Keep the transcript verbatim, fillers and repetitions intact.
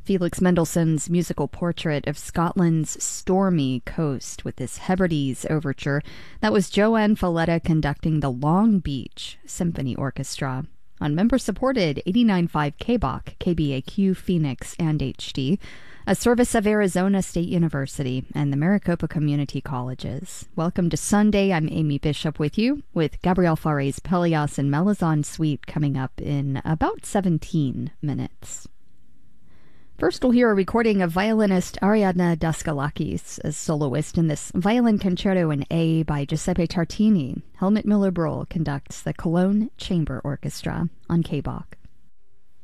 Felix Mendelssohn's musical portrait of Scotland's stormy coast with this Hebrides overture. That was Joanne Falletta conducting the Long Beach Symphony Orchestra on member-supported eighty-nine point five K B O C, K B A Q, Phoenix, and H D, a service of Arizona State University and the Maricopa Community Colleges. Welcome to Sunday. I'm Amy Bishop with you, with Gabriel Fares Pelias and Malazan Suite coming up in about seventeen minutes. First, we'll hear a recording of violinist Ariadna Daskalakis as soloist in this violin concerto in A by Giuseppe Tartini. Helmut Müller-Brohl conducts the Cologne Chamber Orchestra on K B O C.